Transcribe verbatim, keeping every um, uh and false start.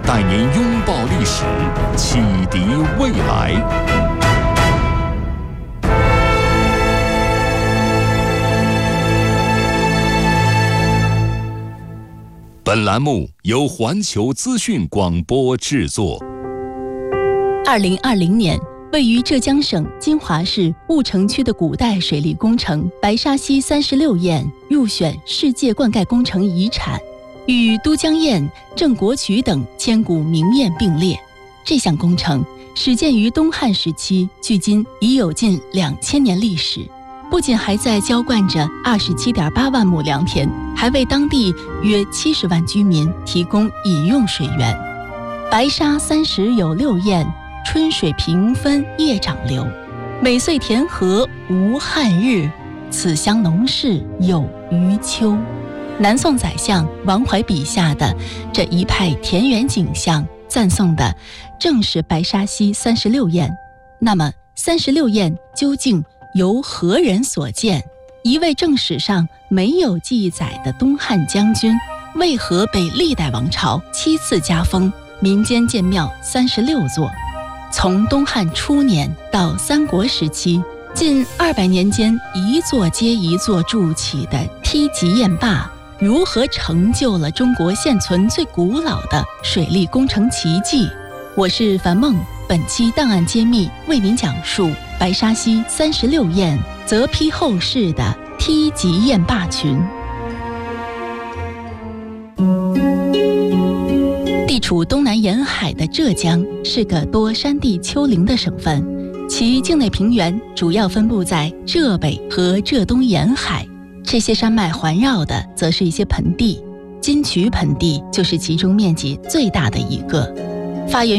带您拥抱历史，启迪未来。本栏目由环球资讯广播制作。 二零二零年，位于浙江省金华市婺城区的古代水利工程白沙溪三十六堰入选世界灌溉工程遗产，与都江堰、郑国渠等千古名堰并列。这项工程始建于东汉时期，距今已有近两千年历史。不仅还在浇灌着二十七点八万亩良田，还为当地约七十万居民提供饮用水源。白沙三十有六堰，春水平分叶长流，每岁田禾无旱日，此乡农事有余秋。南宋宰相王怀笔下的这一派田园景象，赞颂的正是白沙溪三十六堰。那么三十六堰究竟由何人所建？一位正史上没有记载的东汉将军，为何被历代王朝七次加封，民间建庙三十六座？从东汉初年到三国时期，近二百年间，一座接一座筑起的梯级堰坝，如何成就了中国现存最古老的水利工程奇迹？我是樊梦，本期档案揭秘为您讲述白沙溪三十六堰择批后世的梯级堰坝群。地处东南沿海的浙江是个多山地丘陵的省份，其境内平原主要分布在浙北和浙东沿海，这些山脉环绕的则是一些盆地，金渠盆地就是其中面积最大的一个，发源